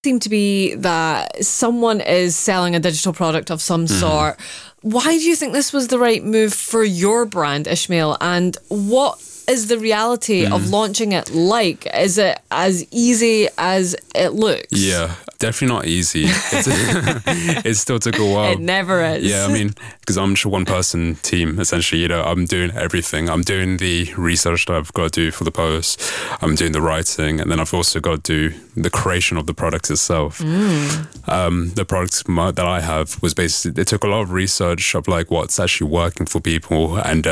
seem to be that someone is selling a digital product of some sort. Why do you think this was the right move for your brand, Ishmael? And what is the reality of launching it like? Is it as easy as it looks? Yeah, definitely not easy. It still took a while. It never is. Yeah, I mean, because I'm just a one-person team, essentially. I'm doing everything. I'm doing the research that I've got to do for the post. I'm doing the writing, and then I've also got to do the creation of the product itself. The product that I have was basically, it took a lot of research of like what's actually working for people, and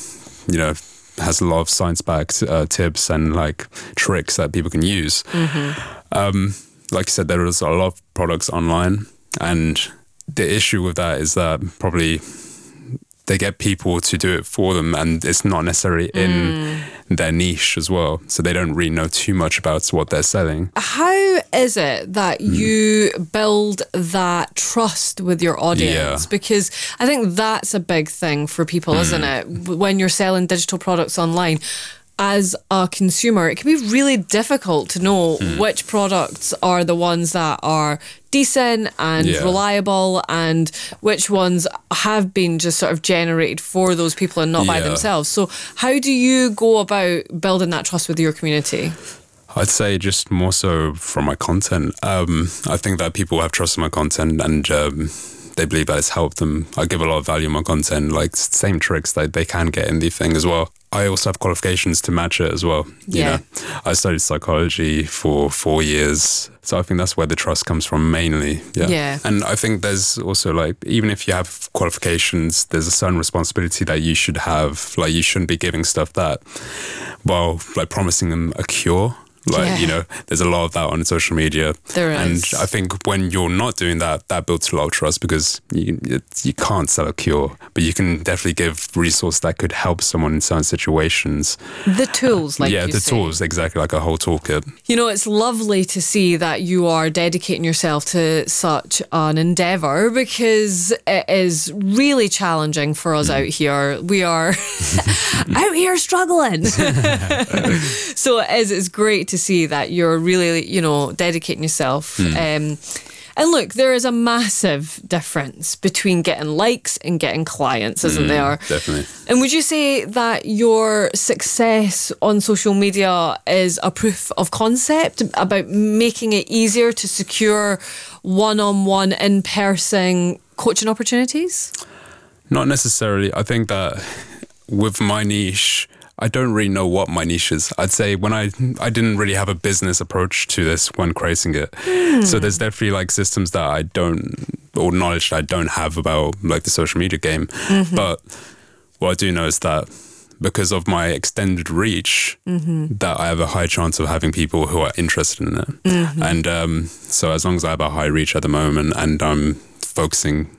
has a lot of science-backed tips and like tricks that people can use. Like you said, there is a lot of products online, and the issue with that is that probably they get people to do it for them, and it's not necessarily in their niche as well, so they don't really know too much about what they're selling. How is it that you build that trust with your audience? Yeah. Because I think that's a big thing for people, isn't it? When you're selling digital products online, as a consumer, it can be really difficult to know which products are the ones that are decent and reliable, and which ones have been just sort of generated for those people and not by themselves. So how do you go about building that trust with your community? I'd say just more so from my content. I think that people have trust in my content, and they believe that it's helped them. I give a lot of value in my content, like same tricks that they can get in the thing as well. I also have qualifications to match it as well. You know, I studied psychology for 4 years. So I think that's where the trust comes from mainly. Yeah. And I think there's also like, even if you have qualifications, there's a certain responsibility that you should have. Like you shouldn't be giving stuff that, well, like promising them a cure. Like, there's a lot of that on social media. There is. And I think when you're not doing that, that builds a lot of trust, because you can't sell a cure, but you can definitely give resource that could help someone in certain situations. The tools, like the say. tools, exactly, like a whole toolkit. It's lovely to see that you are dedicating yourself to such an endeavour, because it is really challenging for us out here. We are out here struggling. So it's great to see that you're really, dedicating yourself. And look, there is a massive difference between getting likes and getting clients, isn't there? Definitely. And would you say that your success on social media is a proof of concept about making it easier to secure one-on-one, in-person coaching opportunities? Not necessarily. I think that with my niche, I don't really know what my niche is. I'd say when I didn't really have a business approach to this when creating it. So there's definitely like systems that I don't, or knowledge that I don't have about like the social media game. But what I do know is that because of my extended reach, that I have a high chance of having people who are interested in it. And so as long as I have a high reach at the moment, and I'm focusing,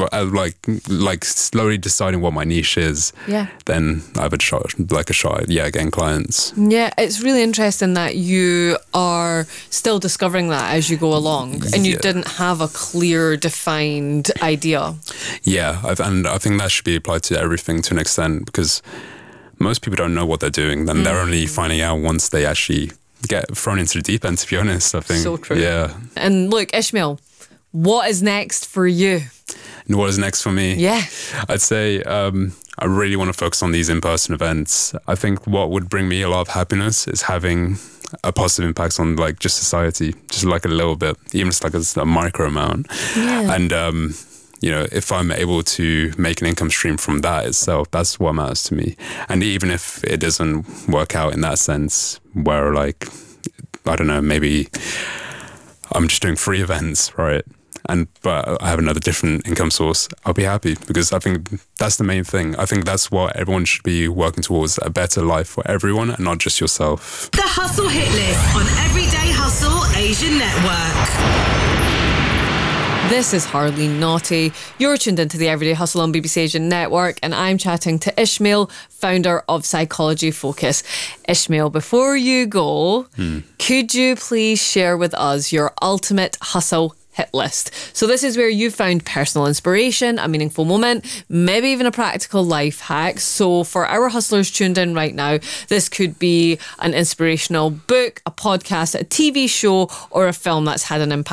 like slowly deciding what my niche is, then I have a shot getting clients. Yeah, it's really interesting that you are still discovering that as you go along, and you didn't have a clear, defined idea. And I think that should be applied to everything to an extent, because most people don't know what they're doing, and they're only finding out once they actually get thrown into the deep end, to be honest. I think. So true. Yeah. And look, Ishmael, what is next for you? And what is next for me? Yeah. I'd say I really want to focus on these in-person events. I think what would bring me a lot of happiness is having a positive impact on like just society, just like a little bit, even just like a micro amount. Yeah. And, if I'm able to make an income stream from that itself, that's what matters to me. And even if it doesn't work out in that sense, where like, I don't know, maybe I'm just doing free events, right? But I have another different income source, I'll be happy, because I think that's the main thing. I think that's what everyone should be working towards, a better life for everyone and not just yourself. The Hustle Hit List on Everyday Hustle Asian Network. This is Hardly Naughty. You're tuned into the Everyday Hustle on BBC Asian Network, and I'm chatting to Ishmael, founder of Psychology Focus. Ishmael, before you go, could you please share with us your ultimate hustle hit list. So this is where you found personal inspiration, a meaningful moment, maybe even a practical life hack. So for our hustlers tuned in right now, this could be an inspirational book, a podcast, a TV show, or a film that's had an impact